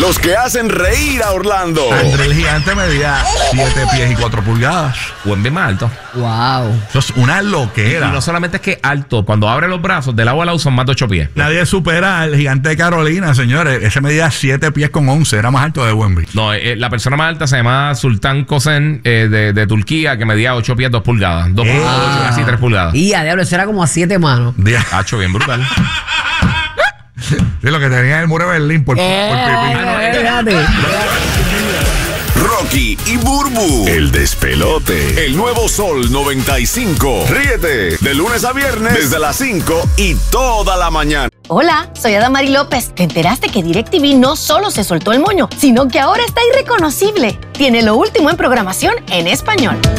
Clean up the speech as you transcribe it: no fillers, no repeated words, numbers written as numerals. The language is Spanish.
Los que hacen reír a Orlando. André el Gigante medía 7 pies y 4 pulgadas. Buen más alto. Wow. Eso es una loquera. Y no solamente es que alto, cuando abre los brazos, del lado a lado son más de 8 pies. Nadie supera al Gigante de Carolina, señores. Ese medía 7 pies con 11. Era más alto de Wembley. No, la persona más alta se llama Sultan Kosen de Turquía, que medía 8 pies, 2 pulgadas. 2.8, casi 3 pulgadas. Y a diablo, eso era como a 7 manos. Hacho, bien brutal. Sí, lo que tenía el muro de Berlín por pipí. Rocky y Burbu, el despelote. El nuevo Sol 95. Ríete de lunes a viernes desde las 5 y toda la mañana. Hola, soy Adamari López. ¿Te enteraste que DirecTV no solo se soltó el moño, sino que ahora está irreconocible? Tiene lo último en programación en español.